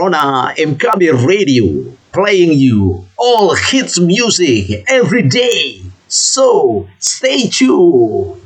on MKB Radio, playing you all hits music every day. So stay tuned.